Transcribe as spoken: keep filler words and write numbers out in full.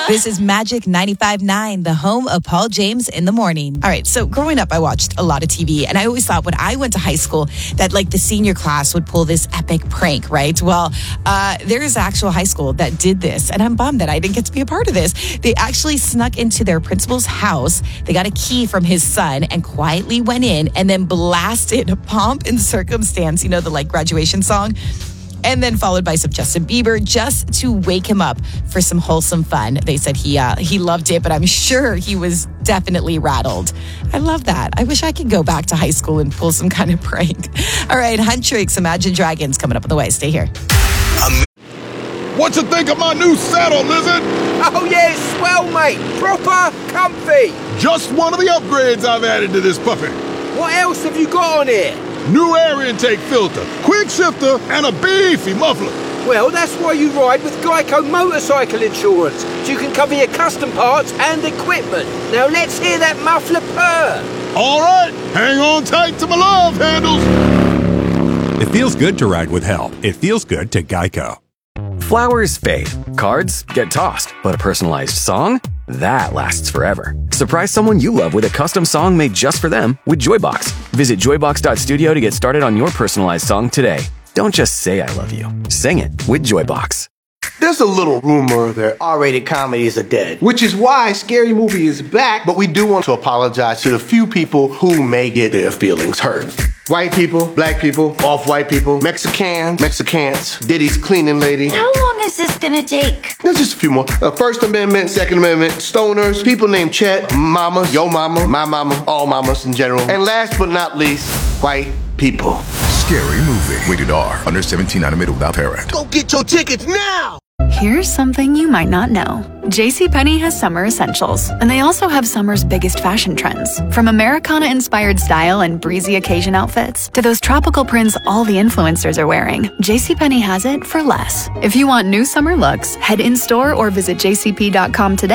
This is Magic ninety-five point nine, the home of Paul James in the morning. All right, so growing up, I watched a lot of T V, and I always thought when I went to high school that like the senior class would pull this epic prank, right? Well, uh, there is an actual high school that did this, and I'm bummed that I didn't get to be a part of this. They actually snuck into their principal's house. They got a key from his son and quietly went in and then blasted Pomp and Circumstance, you know, the like graduation song, and then followed by some Justin Bieber just to wake him up for some wholesome fun. They said he uh, he loved it, but I'm sure he was definitely rattled. I love that. I wish I could go back to high school and pull some kind of prank. All right, Huntrix, Imagine Dragons coming up on the way. Stay here. Um, what you think of my new saddle, Lizard? Oh yeah, it's swell, mate. Proper comfy. Just one of the upgrades I've added to this puppy. What else have you got on here? New air intake filter, quick shifter, and a beefy muffler. Well, that's why you ride with Geico Motorcycle Insurance, so you can cover your custom parts and equipment. Now let's hear that muffler purr. All right, hang on tight to my love handles. It feels good to ride with help. It feels good to Geico. Flowers fade, cards get tossed, but a personalized song? That lasts forever. Surprise someone you love with a custom song made just for them with Joybox. Visit joybox dot studio to get started on your personalized song today. Don't just say I love you. Sing it with Joybox. There's a little rumor that R-rated comedies are dead, which is why Scary Movie is back, but we do want to apologize to the few people who may get their feelings hurt. White people, black people, off-white people, Mexicans, Mexicans, Diddy's cleaning lady. How long is this gonna take? There's just a few more. Uh, First Amendment, Second Amendment, stoners, people named Chet, mama, yo mama, my mama, all mamas in general. And last but not least, white people. Scary Movie. Rated R. Under seventeen, animated without parent. Go get your tickets now! Here's something you might not know. JCPenney has summer essentials, and they also have summer's biggest fashion trends. From Americana-inspired style and breezy occasion outfits to those tropical prints all the influencers are wearing, JCPenney has it for less. If you want new summer looks, head in-store or visit j c p dot com today.